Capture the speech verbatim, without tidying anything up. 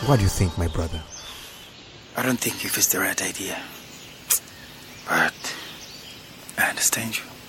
What do you think, my brother? I don't think if it's the right idea. But I understand you.